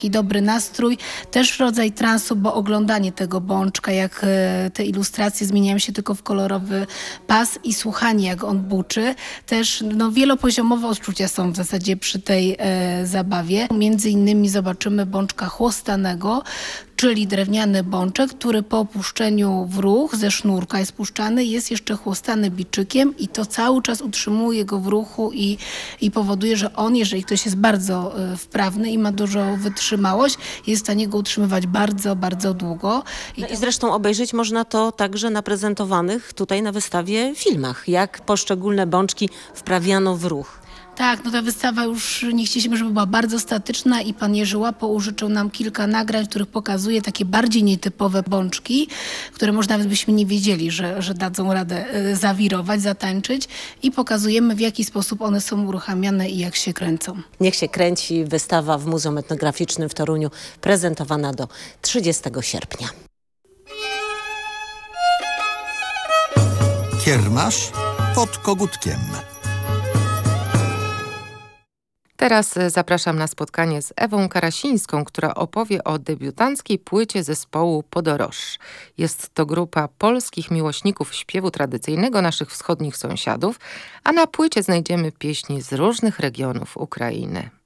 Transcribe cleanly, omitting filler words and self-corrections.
I dobry nastrój, też rodzaj transu, bo oglądanie tego bączka, jak te ilustracje zmieniają się tylko w kolorowy pas i słuchanie, jak on buczy. Też wielopoziomowe odczucia są w zasadzie przy tej zabawie. Między innymi zobaczymy bączka chłostanego, czyli drewniany bączek, który po opuszczeniu w ruch ze sznurka jest puszczany, jest jeszcze chłostany biczykiem i to cały czas utrzymuje go w ruchu i powoduje, że on, jeżeli ktoś jest bardzo wprawny i ma dużo wytrzymałość, jest w stanie go utrzymywać bardzo, bardzo długo. I zresztą obejrzeć można to także na prezentowanych tutaj na wystawie filmach, jak poszczególne bączki wprawiano w ruch. Tak, ta wystawa już nie chcieliśmy, żeby była bardzo statyczna i pan Jerzy Łapo użyczył nam kilka nagrań, w których pokazuje takie bardziej nietypowe bączki, które może nawet byśmy nie wiedzieli, że dadzą radę zawirować, zatańczyć i pokazujemy, w jaki sposób one są uruchamiane i jak się kręcą. Niech się kręci, wystawa w Muzeum Etnograficznym w Toruniu prezentowana do 30 sierpnia. Kiermasz pod Kogutkiem. Teraz zapraszam na spotkanie z Ewą Karasińską, która opowie o debiutanckiej płycie zespołu Podoroż. Jest to grupa polskich miłośników śpiewu tradycyjnego naszych wschodnich sąsiadów, a na płycie znajdziemy pieśni z różnych regionów Ukrainy.